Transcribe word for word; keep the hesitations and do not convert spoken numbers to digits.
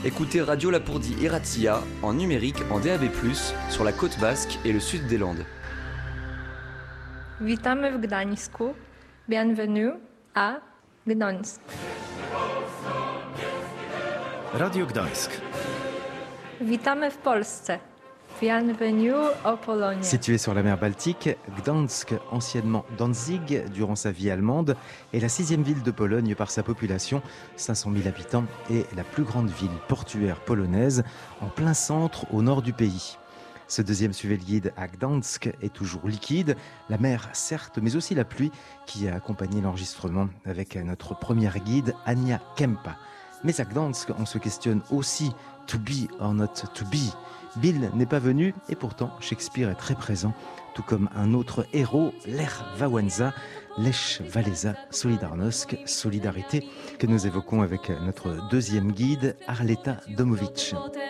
Écoutez Radio Lapurdie et Razzia en numérique en D A B plus, sur la côte basque et le sud des Landes. Witamy w Gdańsku. Bienvenue à Gdańsk. Radio Gdańsk. Witamy w Polsce. Bienvenue au Pologne. Située sur la mer Baltique, Gdańsk, anciennement Danzig durant sa vie allemande, est la sixième ville de Pologne par sa population, cinq cent mille habitants, et la plus grande ville portuaire polonaise, en plein centre au nord du pays. Ce deuxième guide à Gdańsk est toujours liquide, la mer certes, mais aussi la pluie qui a accompagné l'enregistrement avec notre première guide, Ania Kempa. Mais à Gdańsk, on se questionne aussi, to be or not to be. Bill n'est pas venu et pourtant Shakespeare est très présent, tout comme un autre héros, Lech Wałęsa, Lech Wałęsa Solidarność, solidarité, que nous évoquons avec notre deuxième guide, Arleta Domowicz.